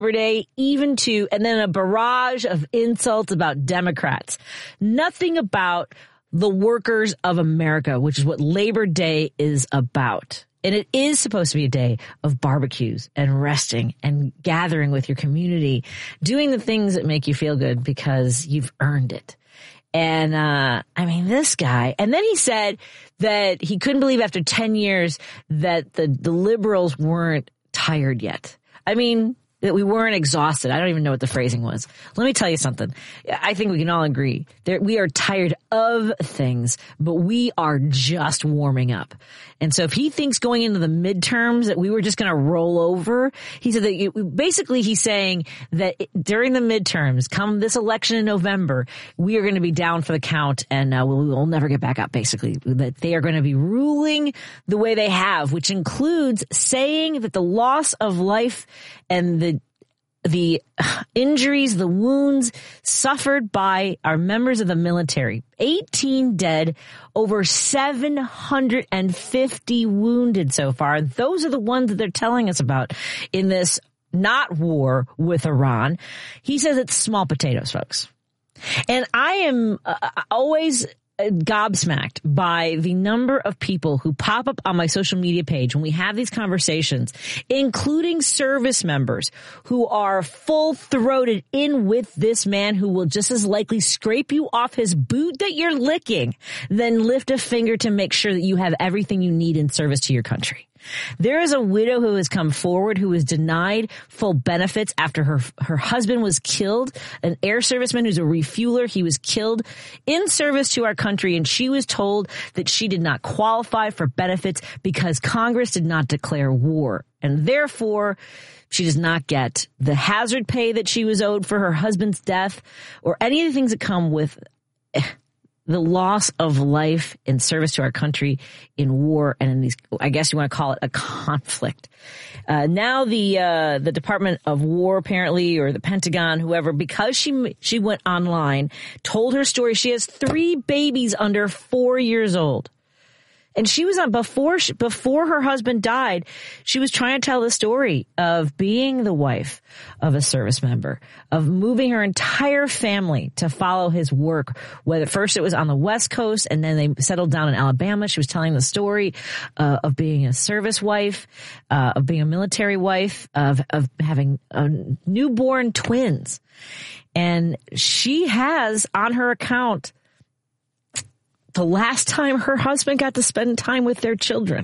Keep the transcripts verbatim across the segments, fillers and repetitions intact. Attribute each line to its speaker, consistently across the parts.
Speaker 1: Labor Day, even to, and then a barrage of insults about Democrats. Nothing about the workers of America, which is what Labor Day is about. And it is supposed to be a day of barbecues and resting and gathering with your community, doing the things that make you feel good because you've earned it. And, uh, I mean, this guy, and then he said that he couldn't believe after ten years that the, the liberals weren't tired yet. I mean, that we weren't exhausted. I don't even know what the phrasing was. Let me tell you something. I think we can all agree that we are tired of things, but we are just warming up. And so if he thinks going into the midterms that we were just going to roll over, he said that it, basically he's saying that during the midterms, come this election in November, we are going to be down for the count and uh, we'll, we'll never get back up, basically. That they are going to be ruling the way they have, which includes saying that the loss of life and the the injuries, the wounds suffered by our members of the military, eighteen dead, over seven hundred fifty wounded so far. Those are the ones that they're telling us about in this not war with Iran. He says it's small potatoes, folks. And I am uh, always gobsmacked by the number of people who pop up on my social media page when we have these conversations, including service members who are full-throated in with this man who will just as likely scrape you off his boot that you're licking than lift a finger to make sure that you have everything you need in service to your country. There is a widow who has come forward who was denied full benefits after her her husband was killed, an air serviceman who's a refueler. He was killed in service to our country, and she was told that she did not qualify for benefits because Congress did not declare war, and therefore she does not get the hazard pay that she was owed for her husband's death or any of the things that come with the loss of life in service to our country in war and in these, I guess you want to call it a conflict. Uh, now the, uh, the Department of War apparently, or the Pentagon, whoever, because she, she went online, told her story. She has three babies under four years old. And she was on before she, before her husband died. She was trying to tell the story of being the wife of a service member, of moving her entire family to follow his work. Whether first it was on the West Coast, and then they settled down in Alabama. She was telling the story uh, of being a service wife, uh, of being a military wife, of of having uh, newborn twins, and she has on her account the last time her husband got to spend time with their children.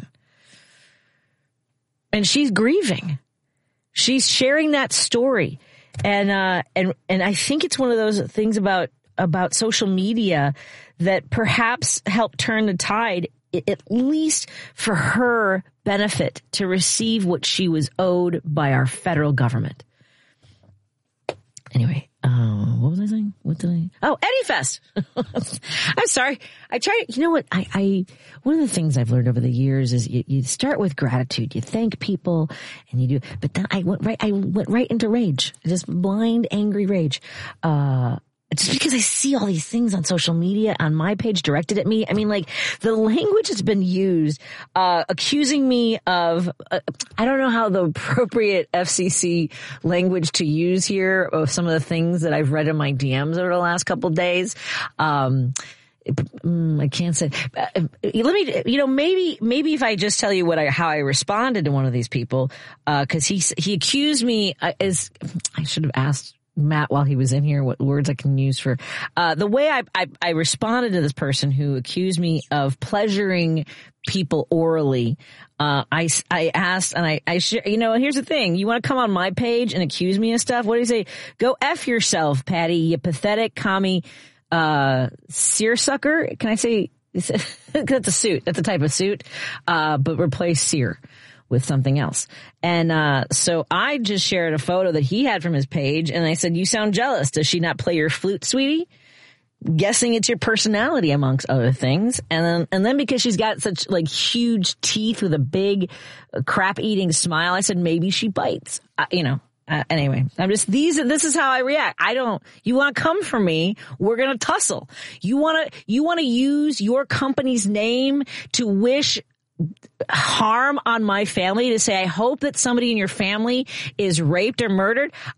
Speaker 1: And she's grieving. She's sharing that story. And, uh, and, and I think it's one of those things about, about social media that perhaps help turn the tide, at least for her benefit, to receive what she was owed by our federal government. Anyway, uh, what was I saying? What did I? Oh, Eddie Fest. I'm sorry. I try. You know what? I, I, one of the things I've learned over the years is you, you start with gratitude. You thank people and you do, but then I went right, I went right into rage, just blind, angry rage. Uh, Just because I see all these things on social media, on my page directed at me. I mean, like, the language has been used, uh, accusing me of, uh, I don't know how the appropriate F C C language to use here, of some of the things that I've read in my D Ms over the last couple of days. Um, I can't say. Let me, you know, maybe, maybe if I just tell you what I, how I responded to one of these people, uh, cause he, he accused me, uh, as, I should have asked Matt while he was in here what words I can use for uh the way I, I I responded to this person who accused me of pleasuring people orally. Uh I I asked, and I I sh- you know, here's the thing: you want to come on my page and accuse me of stuff? What do you say? Go F yourself, Patty, you pathetic commie uh seersucker. Can I say that's a suit? That's a type of suit. Uh but replace seer with something else. And uh so I just shared a photo that he had from his page, and I said, you sound jealous. Does she not play your flute, sweetie? Guessing it's your personality, amongst other things. And then and then because she's got such like huge teeth with a big uh, crap eating smile, I said maybe she bites. Uh, you know. Uh, anyway, I'm just these. This is how I react. I don't. You want to come for me? We're gonna tussle. You want to. You want to use your company's name to wish harm on my family to say, I hope that somebody in your family is raped or murdered.